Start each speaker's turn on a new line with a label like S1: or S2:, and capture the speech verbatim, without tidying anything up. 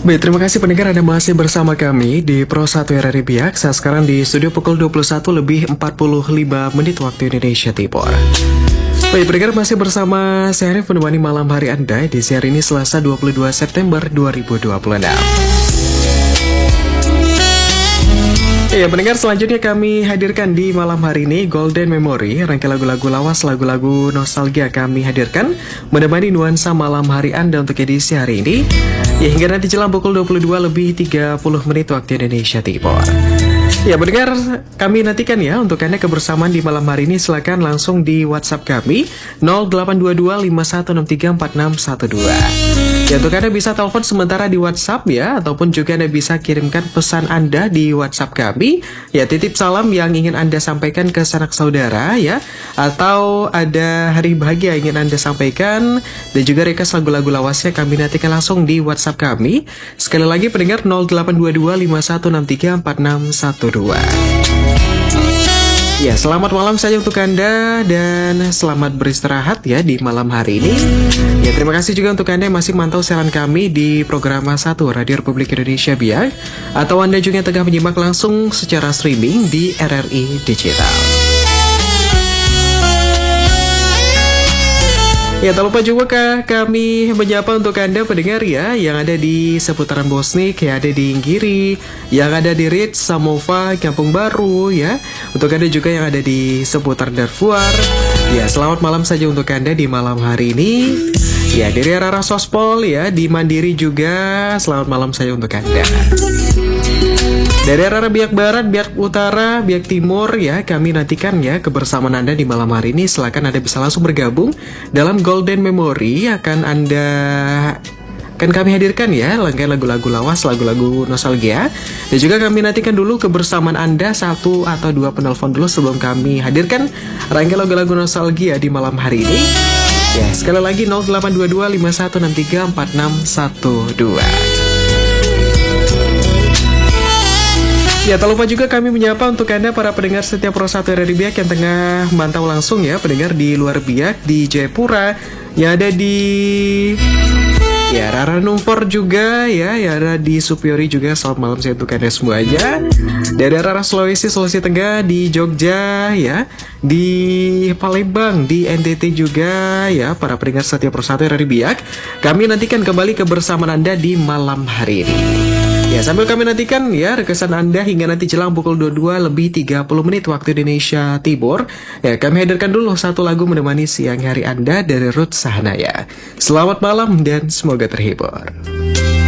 S1: Baik, terima kasih pendengar Anda masih bersama kami di Pro satu R R I Biak. Saat sekarang di studio pukul dua puluh satu lebih empat puluh lima menit waktu Indonesia Timur. Baik, pendengar masih bersama saya Arif menemani malam hari Anda di siang ini Selasa dua puluh dua September dua ribu dua puluh enam. Ya, pendengar, selanjutnya kami hadirkan di malam hari ini Golden Memory, rangkaian lagu-lagu lawas, lagu-lagu nostalgia kami hadirkan menemani nuansa malam hari Anda untuk edisi hari ini. Ya, hingga nanti jelang pukul dua puluh dua lebih tiga puluh menit waktu Indonesia Timur. Ya, pendengar, kami nantikan ya untuk Anda kebersamaan di malam hari ini. Silakan langsung di WhatsApp kami nol delapan dua dua lima satu enam tiga empat enam satu dua. Ya, untuk Anda bisa telepon sementara di WhatsApp ya, ataupun juga Anda bisa kirimkan pesan Anda di WhatsApp kami. Ya, titip salam yang ingin Anda sampaikan ke sanak saudara ya, atau ada hari bahagia yang ingin Anda sampaikan, dan juga request lagu-lagu lawasnya kami nantikan langsung di WhatsApp kami. Sekali lagi pendengar nol delapan dua dua lima satu enam tiga empat enam satu dua. Ya, selamat malam saja untuk Anda dan selamat beristirahat ya di malam hari ini. Ya, terima kasih juga untuk Anda yang masih mantau siaran kami di program satu Radio Republik Indonesia Biak, atau Anda juga yang tengah menyimak langsung secara streaming di R R I Digital. Ya, tak lupa juga kami menyapa untuk Anda pendengar ya, yang ada di seputaran Bosnik, yang ada di Inggiri, yang ada di Ritz, Samova, Kampung Baru ya. Untuk Anda juga yang ada di seputar Darfur. Ya, selamat malam saja untuk Anda di malam hari ini. Ya, dari arah Sospol ya, di Mandiri juga selamat malam saja untuk Anda. Dari arah Biak Barat, Biak Utara, Biak Timur ya, kami nantikan ya kebersamaan Anda di malam hari ini. Silakan Anda bisa langsung bergabung dalam Golden Memory. Akan Anda akan kami hadirkan ya rangkaian lagu-lagu lawas, lagu-lagu nostalgia. Dan juga kami nantikan dulu kebersamaan Anda satu atau dua penelpon dulu sebelum kami hadirkan rangkaian lagu-lagu nostalgia di malam hari ini. Ya, sekali lagi nol delapan dua dua lima satu enam tiga empat enam satu dua. Ya, tak lupa juga kami menyapa untuk Anda para pendengar setiap Pro satu R R I Biak yang tengah memantau langsung ya, pendengar di luar Biak, di Jayapura, yang ada di ya Rara Numpor juga ya, yang ada di Supiori juga. Selamat malam saya untuk Anda semuanya. Dari arah Sulawesi, Sulawesi Tengah, di Jogja ya, di Palembang, di N T T juga ya, para pendengar setiap Pro satu R R I Biak. Kami nantikan kembali kebersamaan Anda di malam hari ini. Ya, sambil kami nantikan ya requestan Anda hingga nanti jelang pukul dua puluh dua lebih tiga puluh menit waktu Indonesia Timur. Ya, kami hadirkan dulu satu lagu menemani siang hari Anda dari Ruth Sahanaya. Selamat malam dan semoga terhibur.